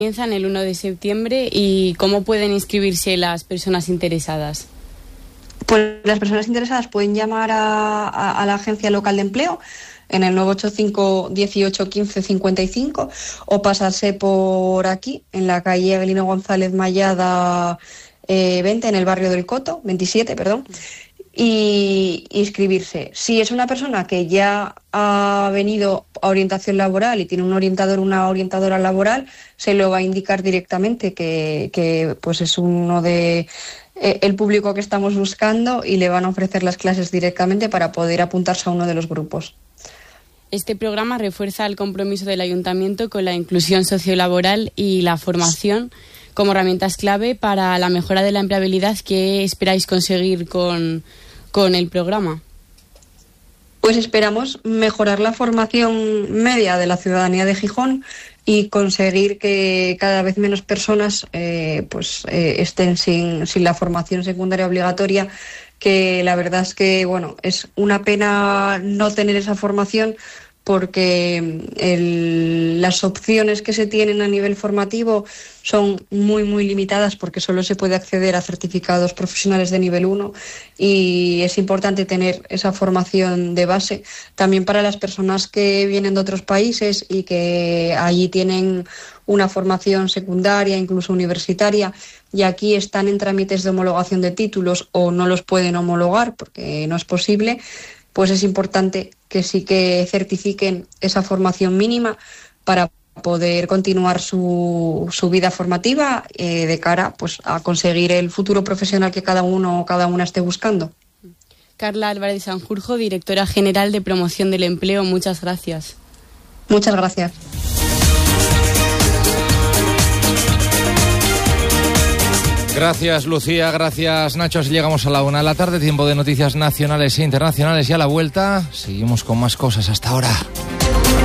Comienzan el 1 de septiembre y ¿cómo pueden inscribirse las personas interesadas? Pues las personas interesadas pueden llamar a la agencia local de empleo en el 985 18 15 55 o pasarse por aquí, en la calle Avelino González Mayada 20, en el barrio del Coto, 27, perdón, y inscribirse. Si es una persona que ya ha venido a orientación laboral y tiene un orientador o una orientadora laboral, se lo va a indicar directamente que pues es uno de el público que estamos buscando y le van a ofrecer las clases directamente para poder apuntarse a uno de los grupos. Este programa refuerza el compromiso del Ayuntamiento con la inclusión sociolaboral y la formación como herramientas clave para la mejora de la empleabilidad. ¿Qué esperáis conseguir con el programa? Pues esperamos mejorar la formación media de la ciudadanía de Gijón y conseguir que cada vez menos personas estén sin la formación secundaria obligatoria, que la verdad es que es una pena no tener esa formación, porque las opciones que se tienen a nivel formativo son muy, muy limitadas, porque solo se puede acceder a certificados profesionales de nivel 1 y es importante tener esa formación de base. También para las personas que vienen de otros países y que allí tienen una formación secundaria, incluso universitaria, y aquí están en trámites de homologación de títulos o no los pueden homologar porque no es posible, pues es importante que sí que certifiquen esa formación mínima para poder continuar su vida formativa de cara pues a conseguir el futuro profesional que cada uno o cada una esté buscando. Carla Álvarez de Sanjurjo, directora general de Promoción del Empleo, muchas gracias. Muchas gracias. Gracias, Lucía, gracias, Nacho. Así llegamos a la 1 de la tarde, tiempo de noticias nacionales e internacionales, y a la vuelta seguimos con más cosas. Hasta ahora.